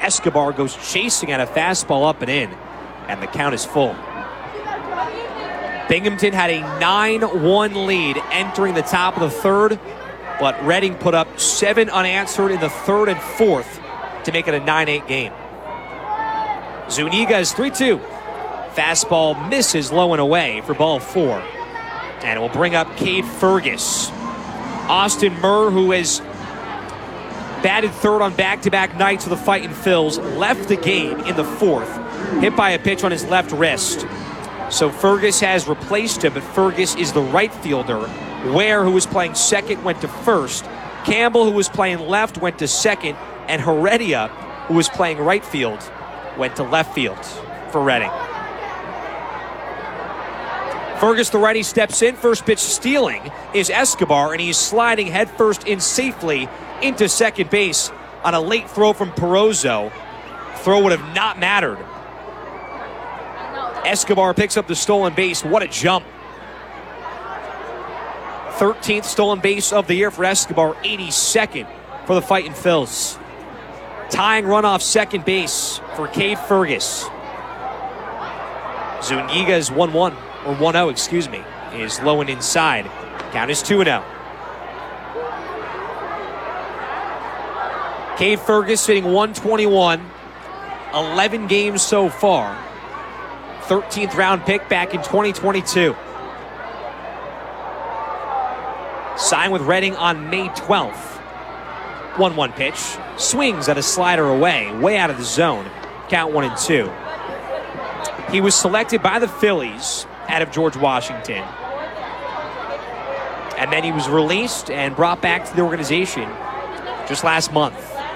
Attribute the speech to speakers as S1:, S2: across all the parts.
S1: Escobar goes chasing at a fastball up and in, and the count is full. Binghamton had a 9-1 lead entering the top of the third, but Reading put up 7 unanswered in the third and fourth to make it a 9-8 game. Zuniga is 3-2. Fastball misses low and away for ball 4. And it will bring up Cade Fergus. Austin Murr, who has batted third on back-to-back nights with the Fightin' Phils, left the game in the fourth, hit by a pitch on his left wrist. So Fergus has replaced him, but Fergus is the right fielder. Ware, who was playing second, went to first. Campbell, who was playing left, went to second. And Heredia, who was playing right field, went to left field for Reading. Fergus, the righty, steps in. First pitch stealing is Escobar, and he's sliding headfirst in safely into second base on a late throw from Perozzo. Throw would have not mattered. Escobar picks up the stolen base. What a jump. 13th stolen base of the year for Escobar, 82nd for the Fightin' Phils. Tying run off second base for Cade Fergus. Zuniga is 1-1, or 1-0, excuse me, is low and inside. Count is 2-0. Cade Fergus hitting .121, 11 games so far. 13th round pick back in 2022. Signed with Reading on May 12th. 1-1 pitch. Swings at a slider away, way out of the zone. Count 1-2. He was selected by the Phillies out of George Washington. And then he was released and brought back to the organization just last month.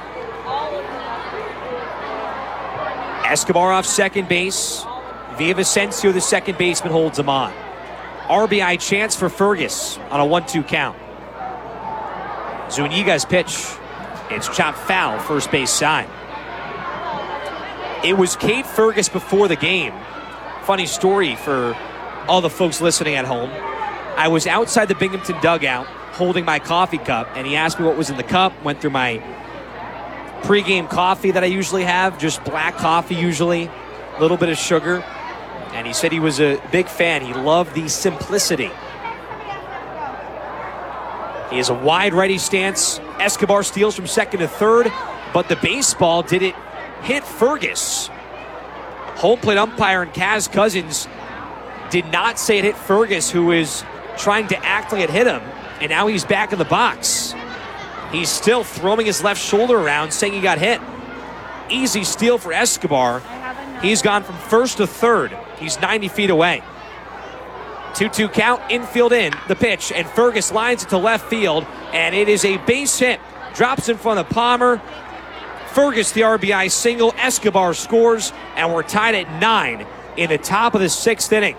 S1: Escobar off second base. Villavicencio, the second baseman, holds him on. RBI chance for Fergus on a 1-2 count. Zuniga's pitch. It's chopped foul, first base side. It was Cade Fergus before the game. Funny story for all the folks listening at home. I was outside the Binghamton dugout holding my coffee cup, and he asked me what was in the cup. Went through my pregame coffee that I usually have, just black coffee usually, a little bit of sugar. And he said he was a big fan. He loved the simplicity. He has a wide righty stance. Escobar steals from second to third, but the baseball didn't hit Fergus. Home plate umpire and Kaz Cousins did not say it hit Fergus, who is trying to act like it hit him, and now he's back in the box. He's still throwing his left shoulder around, saying he got hit. Easy steal for Escobar. He's gone from first to third. He's 90 feet away. 2-2 count, infield in, the pitch, and Fergus lines it to left field, and it is a base hit. Drops in front of Palmer. Fergus, the RBI single. Escobar scores, and we're tied at 9 in the top of the 6th inning.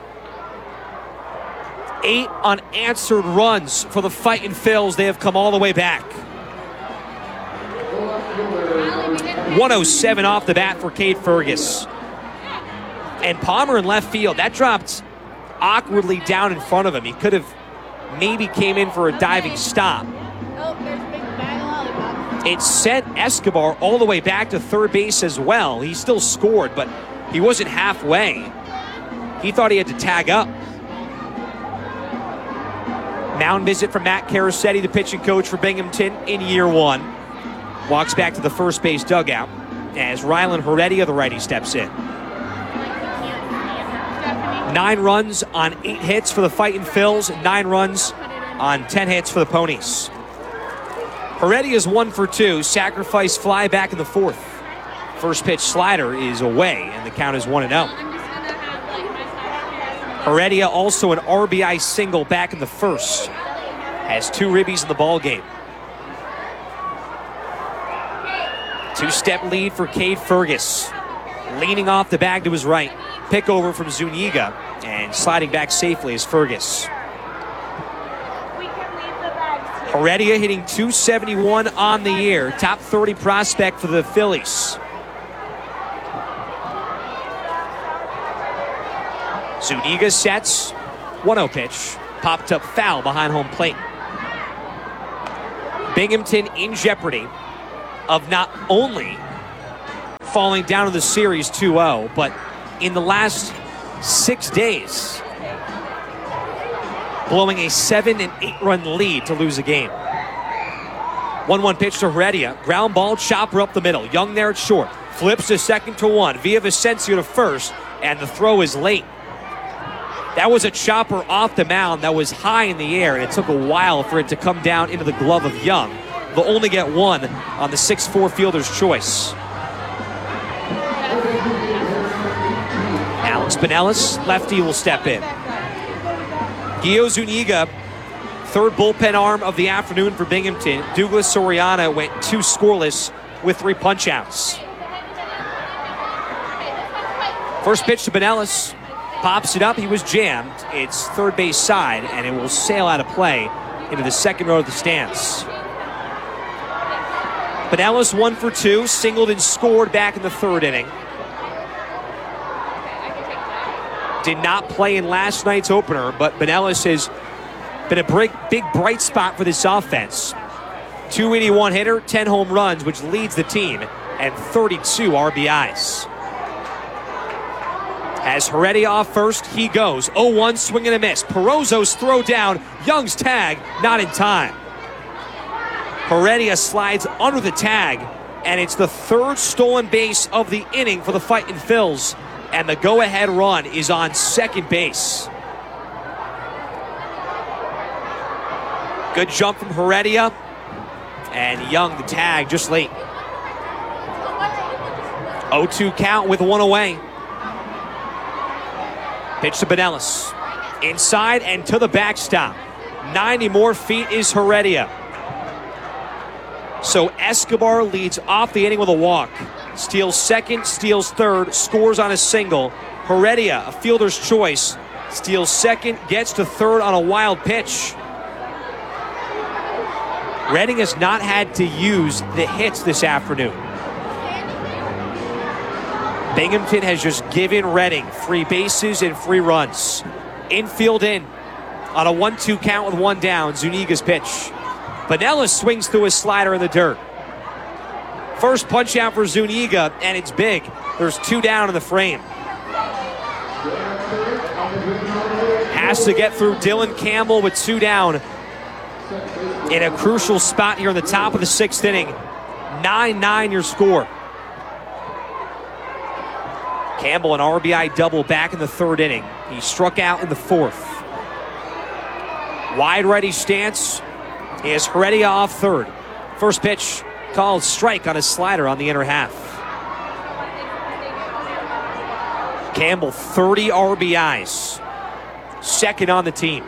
S1: 8 unanswered runs for the Fightin' Phils. They have come all the way back. 107 off the bat for Cade Fergus. And Palmer in left field, that dropped awkwardly down in front of him. He could have maybe came in for a diving stop. It sent Escobar all the way back to third base as well. He still scored, but he wasn't halfway. He thought he had to tag up. Mound visit from Matt Carasetti, the pitching coach for Binghamton in year 1. Walks back to the first base dugout as Rylan Heredia, the righty, steps in. 9 runs on 8 hits for the Fightin' Phils. 9 runs on 10 hits for the Ponies. Heredia's 1 for 2. Sacrifice fly back in the 4th. First pitch slider is away, and the count is 1-0. Heredia also an RBI single back in the 1st. Has 2 ribbies in the ball game. 2-step lead for Cade Fergus. Leaning off the bag to his right. Pick over from Zuniga, and sliding back safely is Fergus. Heredia hitting .271 on the year. Top 30 prospect for the Phillies. Zuniga sets. 1-0 pitch. Popped up foul behind home plate. Binghamton in jeopardy of not only falling down to the series 2-0, but in the last 6 days, blowing a 7 and 8 run lead to lose a game. 1-1 pitch to Heredia. Ground ball, chopper up the middle. Young there at short. Flips to second to one. Villavicencio to first, and the throw is late. That was a chopper off the mound that was high in the air, and it took a while for it to come down into the glove of Young. They'll only get one on the 6-4 fielder's choice. Alex Binelas, lefty, will step in. Gio Zuniga, third bullpen arm of the afternoon for Binghamton. Douglas Soriano went 2 scoreless with 3 punch-outs. First pitch to Binelas. Pops it up. He was jammed. It's third base side, and it will sail out of play into the second row of the stands. Binelas 1 for 2, singled and scored back in the third inning. Did not play in last night's opener, but Binelas has been a big bright spot for this offense. 281 hitter, 10 home runs, which leads the team, and 32 RBIs. As Heredia off first, he goes. 0-1, swing and a miss. Perozzo's throw down. Young's tag, not in time. Heredia slides under the tag, and it's the third stolen base of the inning for the Fightin' Phils, and the go-ahead run is on second base. Good jump from Heredia, and Young the tag just late. 0-2 count with 1 away. Pitch to Binelas. Inside and to the backstop. 90 more feet is Heredia. So Escobar leads off the inning with a walk. Steals second, steals third, scores on a single. Heredia, a fielder's choice, steals second, gets to third on a wild pitch. Reading has not had to use the hits this afternoon. Binghamton has just given Reading 3 bases and 3 runs. Infield in on a 1-2 count with 1 down. Zuniga's pitch. Binelas swings through a slider in the dirt. First punch out for Zuniga, and it's big. There's 2 down in the frame. Has to get through Dylan Campbell with 2 down in a crucial spot here in the top of the 6th inning. 9-9 your score. Campbell an RBI double back in the 3rd inning. He struck out in the 4th. Wide righty stance. He has Heredia off third. First pitch called strike on a slider on the inner half. Campbell 30 RBIs. Second on the team.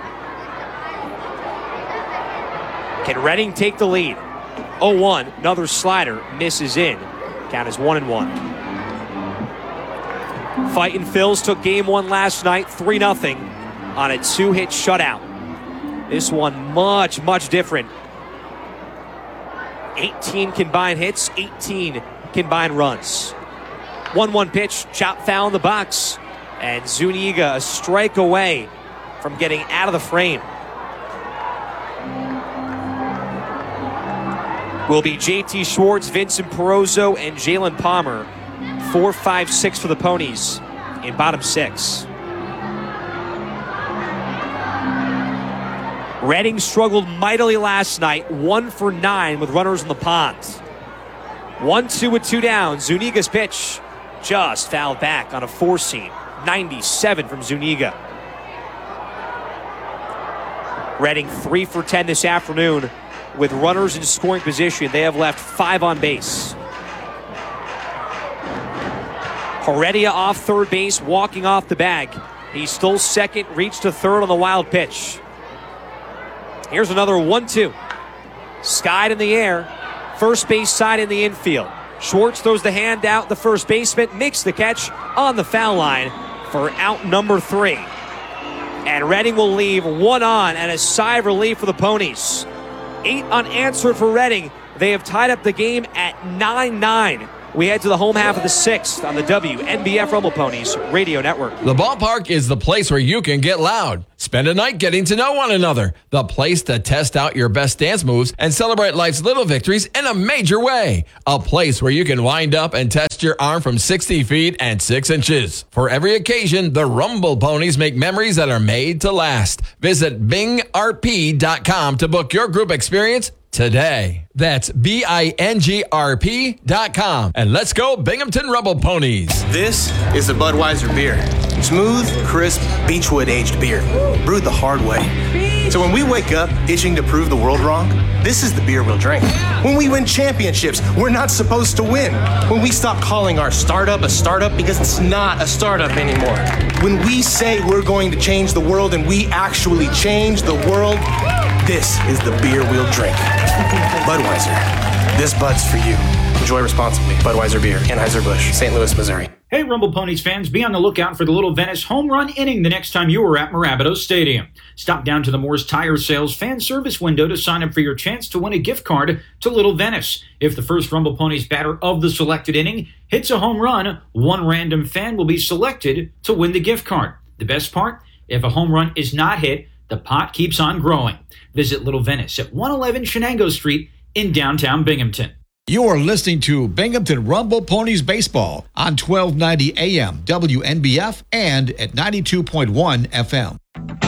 S1: Can Reading take the lead? 0-1, another slider misses in. Count is 1-1. Fightin' Phils took game 1 last night, 3-0 on a 2-hit shutout. This one much different. 18 combined hits, 18 combined runs. 1-1 pitch, chop foul in the box, and Zuniga a strike away from getting out of the frame. Will be JT Schwartz, Vincent Perozzo, and Jalen Palmer. 4, 5, 6 for the Ponies in bottom 6. Reading struggled mightily last night, 1 for 9 with runners in the pond. 1-2 with 2 down. Zuniga's pitch just fouled back on a 4-seam. 97 from Zuniga. Reading 3 for 10 this afternoon with runners in scoring position. They have left 5 on base. Heredia off third base, walking off the bag. He stole second, reached to third on the wild pitch. Here's another 1-2. Skied in the air. First base side in the infield. Schwartz throws the hand out. The first baseman makes the catch on the foul line for out number 3. And Reading will leave 1 on and a sigh of relief for the Ponies. 8 unanswered for Reading. They have tied up the game at 9-9 we head to the home half of the 6th on the WNBF Rumble Ponies Radio Network.
S2: The ballpark is the place where you can get loud. Spend a night getting to know one another. The place to test out your best dance moves and celebrate life's little victories in a major way. A place where you can wind up and test your arm from 60 feet and 6 inches. For every occasion, the Rumble Ponies make memories that are made to last. Visit bingrp.com to book your group experience today. That's BINGRP.com. And let's go Binghamton Rumble Ponies.
S3: This is the Budweiser beer. Smooth, crisp, Beechwood aged beer. Brewed the hard way. So when we wake up itching to prove the world wrong, this is the beer we'll drink. When we win championships, we're not supposed to win. When we stop calling our startup a startup because it's not a startup anymore. When we say we're going to change the world and we actually change the world, this is the beer we'll drink. Budweiser. This Bud's for you. Enjoy responsibly. Budweiser Beer, Anheuser-Busch, St. Louis, Missouri.
S4: Hey, Rumble Ponies fans, be on the lookout for the Little Venice home run inning the next time you are at Marabato Stadium. Stop down to the Moore's Tire Sales fan service window to sign up for your chance to win a gift card to Little Venice. If the first Rumble Ponies batter of the selected inning hits a home run, one random fan will be selected to win the gift card. The best part? If a home run is not hit, the pot keeps on growing. Visit Little Venice at 111 Shenango Street in downtown Binghamton.
S5: You are listening to Binghamton Rumble Ponies Baseball on 1290 AM WNBF and at 92.1 FM.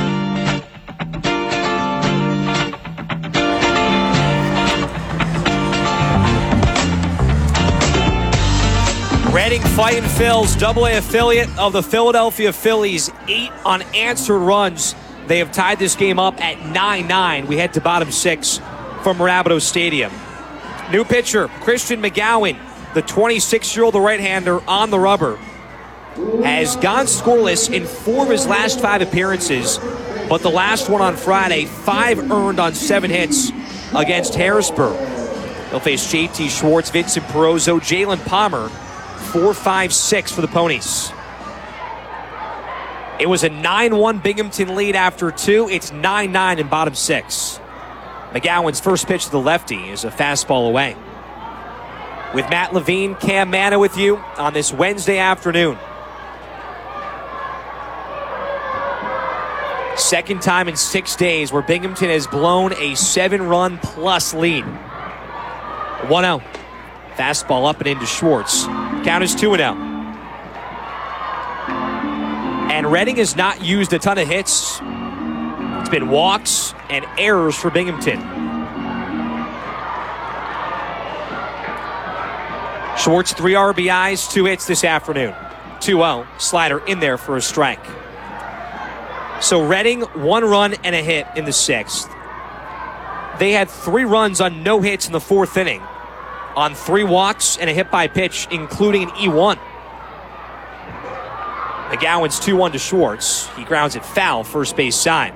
S1: Reading Fightin' Phils, AA affiliate of the Philadelphia Phillies, 8 unanswered runs. They have tied this game up at 9-9. We head to bottom 6 from Marabato Stadium. New pitcher, Christian McGowan, the 26-year-old right-hander on the rubber, has gone scoreless in 4 of his last 5 appearances, but the last one on Friday, 5 earned on 7 hits against Harrisburg. They'll face JT Schwartz, Vincent Perozzo, Jalen Palmer, 4-5-6 for the Ponies. It was a 9-1 Binghamton lead after 2. It's 9-9 in bottom 6. McGowan's first pitch to the lefty is a fastball away. With Matt Levine, Cam Manna with you on this Wednesday afternoon. Second time in 6 days where Binghamton has blown a 7-run plus lead. 1-0. Fastball up and into Schwartz. Count is 2-0. And Reading has not used a ton of hits. It's been walks and errors for Binghamton. Schwartz, 3 RBIs, 2 hits this afternoon. 2-0. Slider in there for a strike. So Reading, 1 run and a hit in the 6th. They had 3 runs on no hits in the 4th inning, on 3 walks and a hit by pitch, including an E1. McGowan's 2-1 to Schwartz. He grounds it foul, first base side.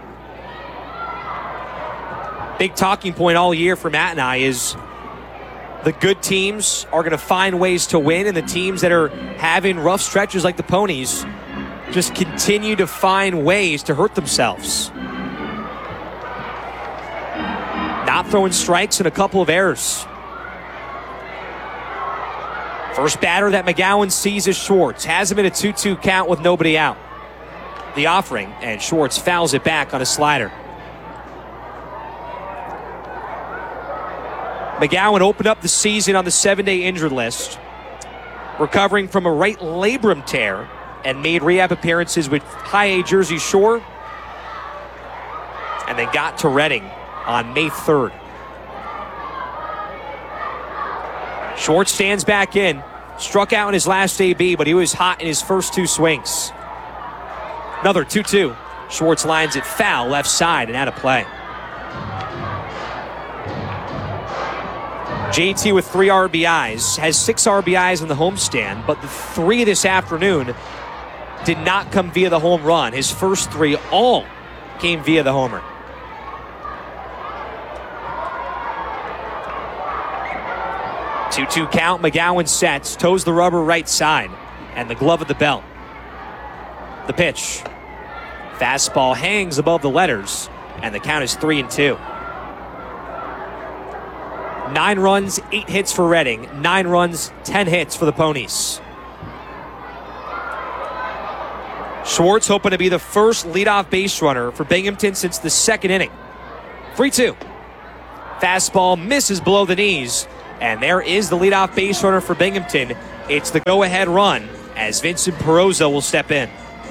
S1: Big talking point all year for Matt and I is the good teams are going to find ways to win, and the teams that are having rough stretches like the Ponies just continue to find ways to hurt themselves. Not throwing strikes and a couple of errors. First batter that McGowan sees is Schwartz. Has him in a 2-2 count with nobody out. The offering, and Schwartz fouls it back on a slider. McGowan opened up the season on the 7-day injured list, recovering from a right labrum tear, and made rehab appearances with High A Jersey Shore, and then got to Reading on May 3rd. Schwartz stands back in, struck out in his last AB, but he was hot in his first 2 swings. Another 2-2. Schwartz lines it foul left side and out of play. JT with 3 RBIs, has 6 RBIs in the homestand, but the 3 this afternoon did not come via the home run. His first 3 all came via the homer. Two-two count. McGowan sets, toes the rubber right side, and the glove of the belt. The pitch. Fastball hangs above the letters, and the count is 3-2. 9 runs, 8 hits for Reading. 9 runs, 10 hits for the Ponies. Schwartz hoping to be the first leadoff base runner for Binghamton since the second inning. 3-2. Fastball misses below the knees. And there is the leadoff base runner for Binghamton. It's the go-ahead run as Vincent Perozzo will step in.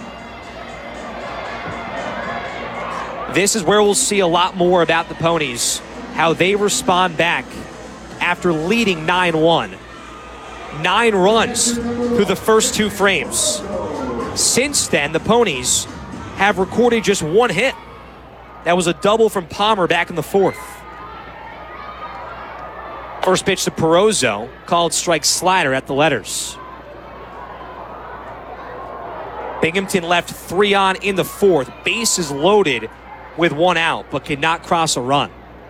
S1: This is where we'll see a lot more about the Ponies, how they respond back after leading 9-1. 9 runs through the first 2 frames. Since then, the Ponies have recorded just 1 hit. That was a double from Palmer back in the 4th. First pitch to Perozzo, called strike slider at the letters. Binghamton left 3 on in the 4th. Bases loaded with 1 out, but could not cross a run.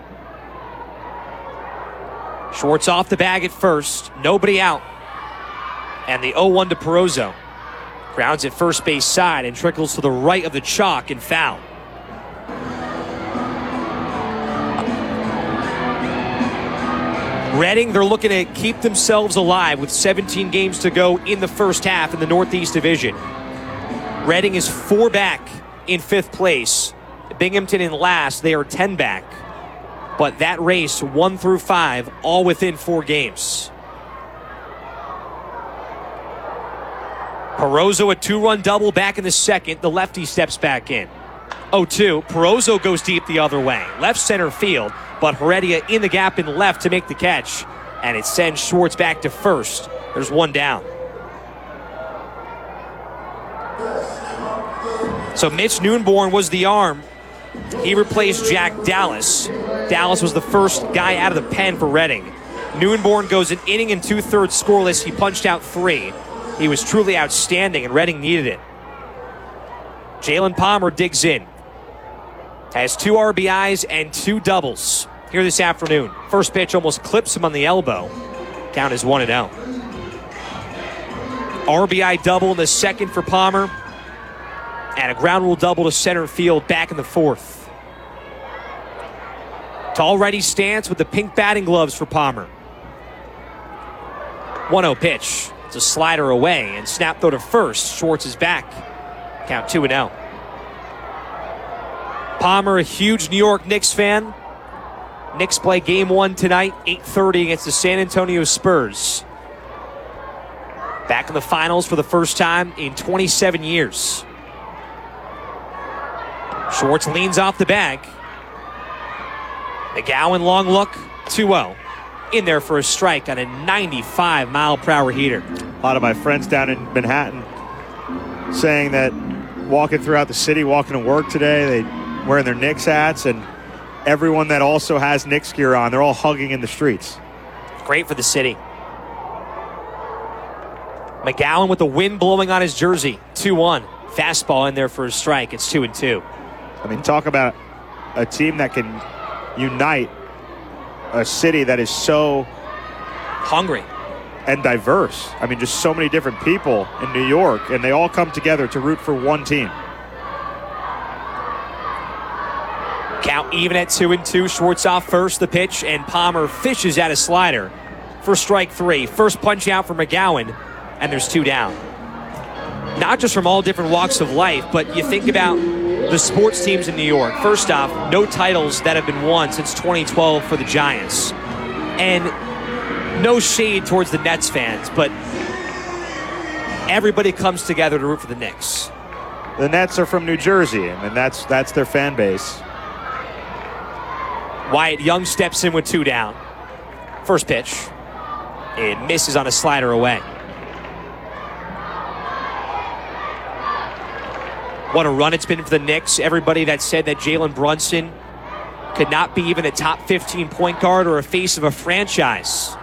S1: Schwartz off the bag at first, nobody out. And the 0-1 to Perozzo. Grounds at first base side and trickles to the right of the chalk and foul. Reading, they're looking to keep themselves alive with 17 games to go in the first half in the Northeast Division. Reading is 4 back in 5th place. Binghamton in last, they are 10 back. But that race, 1 through 5, all within 4 games. Perozzo a 2-run double back in the 2nd. The lefty steps back in. 0-2. Perozzo goes deep the other way. Left center field, but Heredia in the gap in left to make the catch. And it sends Schwartz back to first. There's 1 down. So Mitch Noonborn was the arm. He replaced Jack Dallas. Dallas was the first guy out of the pen for Reading. Noonborn goes an inning and 2/3 scoreless. He punched out 3. He was truly outstanding, and Reading needed it. Jalen Palmer digs in. Has 2 RBIs and 2 doubles here this afternoon. First pitch almost clips him on the elbow. Count is 1-0. RBI double in the 2nd for Palmer. And a ground rule double to center field back in the 4th. Tall righty stance with the pink batting gloves for Palmer. 1-0 pitch. It's a slider away and snap throw to first. Schwartz is back. Count 2-0. Palmer, a huge New York Knicks fan. Knicks play game 1 tonight, 8:30 against the San Antonio Spurs. Back in the finals for the first time in 27 years. Schwartz leans off the bag. McGowan long look, 2-0. In there for a strike on a 95-mile-per-hour heater.
S6: A lot of my friends down in Manhattan saying that walking throughout the city, walking to work today, they wearing their Knicks hats, and everyone that also has Knicks gear on, they're all hugging in the streets.
S1: Great for the city. McGowan with the wind blowing on his jersey, 2-1. Fastball in there for a strike. It's 2-2.
S6: I mean, talk about a team that can unite a city that is so
S1: hungry
S6: and diverse. I mean, just so many different people in New York, and they all come together to root for one team.
S1: Count even at 2-2. Schwartz off first, the pitch, and Palmer fishes at a slider for strike 3. First punch out for McGowan, and there's 2 down. Not just from all different walks of life, but you think about the sports teams in New York. First off, no titles that have been won since 2012 for the Giants. And no shade towards the Nets fans, but everybody comes together to root for the Knicks.
S6: The Nets are from New Jersey, and that's their fan base.
S1: Wyatt Young steps in with 2 down. First pitch. It misses on a slider away. What a run it's been for the Knicks. Everybody that said that Jalen Brunson could not be even a top 15 point guard or a face of a franchise.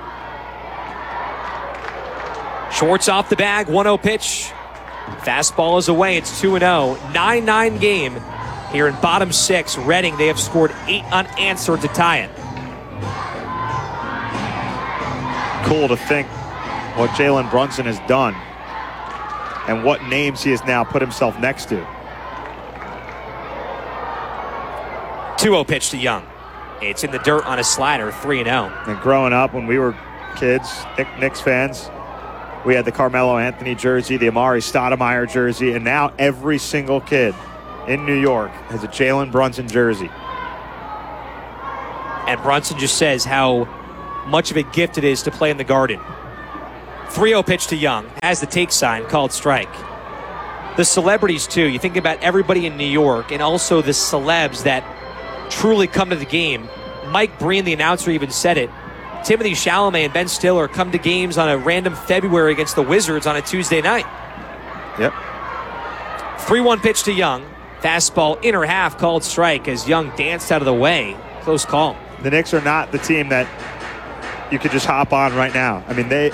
S1: Schwartz off the bag, 1-0 pitch. Fastball is away, it's 2-0. 9-9 game here in bottom 6. Reading, they have scored 8 unanswered to tie it.
S6: Cool to think what Jalen Brunson has done and what names he has now put himself next to.
S1: 2-0 pitch to Young. It's in the dirt on a slider, 3-0.
S6: And growing up, when we were kids, Knicks fans, we had the Carmelo Anthony jersey, the Amari Stoudemire jersey, and now every single kid in New York has a Jalen Brunson jersey.
S1: And Brunson just says how much of a gift it is to play in the Garden. 3-0 pitch to Young, has the take sign, called strike. The celebrities, too. You think about everybody in New York and also the celebs that truly come to the game. Mike Breen, the announcer, even said it. Timothée Chalamet and Ben Stiller come to games on a random February against the Wizards on a Tuesday night.
S6: Yep.
S1: 3-1 pitch to Young. Fastball inner half, called strike as Young danced out of the way. Close call.
S6: The Knicks are not the team that you could just hop on right now. I mean, the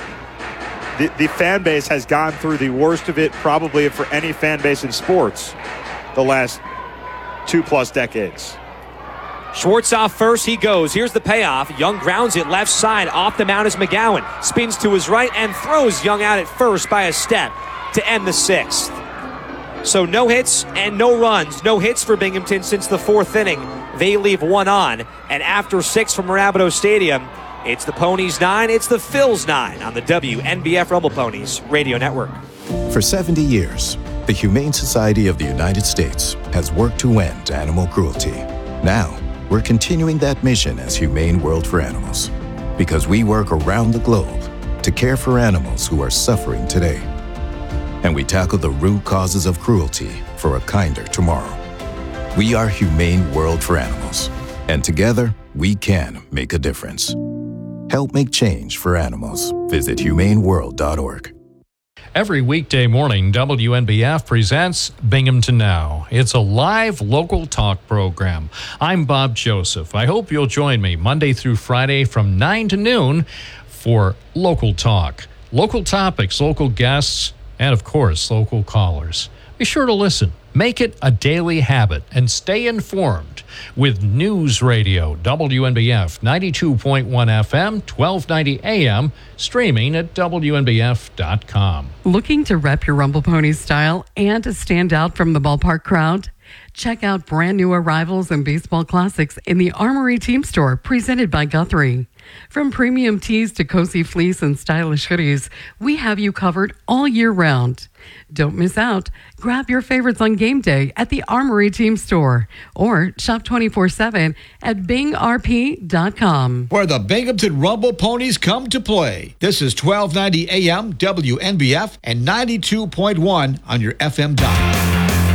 S6: fan base has gone through the worst of it probably for any fan base in sports the last 2+ decades.
S1: Schwartz off first, he goes. Here's the payoff. Young grounds it left side. Off the mound is McGowan. Spins to his right and throws Young out at first by a step to end the 6th. So no hits and no runs. No hits for Binghamton since the 4th inning. They leave 1 on. And after 6 from Rapido Stadium, it's the Ponies 9, it's the Phils 9 on the WNBF Rumble Ponies Radio Network.
S7: For 70 years, the Humane Society of the United States has worked to end animal cruelty. Now, we're continuing that mission as Humane World for Animals, because we work around the globe to care for animals who are suffering today. And we tackle the root causes of cruelty for a kinder tomorrow. We are Humane World for Animals, and together we can make a difference. Help make change for animals. Visit humaneworld.org.
S8: Every weekday morning, WNBF presents Binghamton Now. It's a live local talk program. I'm Bob Joseph. I hope you'll join me Monday through Friday from 9 to noon for Local Talk. Local topics, local guests, and of course, local callers. Be sure to listen. Make it a daily habit and stay informed with News Radio, WNBF 92.1 FM, 1290 AM, streaming at WNBF.com.
S9: Looking to rep your Rumble Ponies style and to stand out from the ballpark crowd? Check out brand new arrivals and baseball classics in the Armory Team Store, presented by Guthrie. From premium tees to cozy fleece and stylish hoodies, we have you covered all year round. Don't miss out. Grab your favorites on game day at the Armory Team Store or shop 24/7 at bingrp.com.
S5: Where the Binghamton Rumble Ponies come to play. This is 1290 AM WNBF and 92.1 on your FM dial.